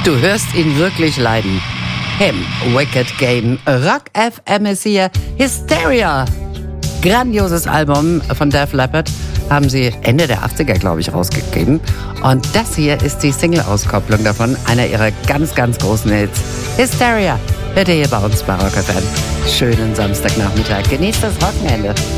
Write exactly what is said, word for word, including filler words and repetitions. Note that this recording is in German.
Du hörst ihn wirklich leiden. Him, Wicked Game. Rock F M ist hier. Hysteria. Grandioses Album von Def Leppard. Haben sie Ende der achtziger, glaube ich, rausgegeben. Und das hier ist die Single-Auskopplung davon. Einer ihrer ganz, ganz großen Hits. Hysteria. Hört ihr hier bei uns bei Rock F M. Schönen Samstagnachmittag. Genießt das Wochenende.